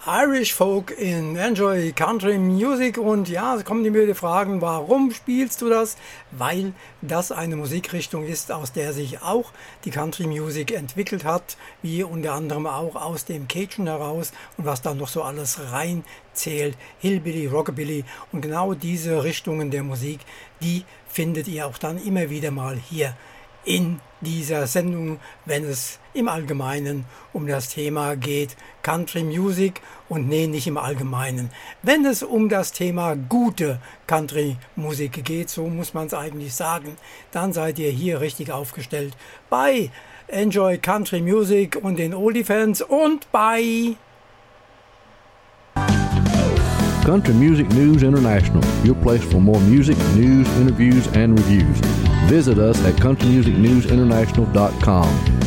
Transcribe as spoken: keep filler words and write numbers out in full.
Irish Folk in Enjoy Country Music. Und ja, es kommen die mir die Fragen, warum spielst du das? Weil das eine Musikrichtung ist, aus der sich auch die Country Music entwickelt hat, wie unter anderem auch aus dem Cajun heraus und was da noch so alles reinzählt, Hillbilly, Rockabilly, und genau diese Richtungen der Musik, die findet ihr auch dann immer wieder mal hier in dieser Sendung, wenn es im Allgemeinen um das Thema geht, Country Music, und nee, nicht im Allgemeinen. Wenn es um das Thema gute Country Musik geht, so muss man es eigentlich sagen, dann seid ihr hier richtig aufgestellt bei Enjoy Country Music und den Oldie-Fans und bei Country Music News International, your place for more music, news, interviews, and reviews. Visit us at country music news international dot com.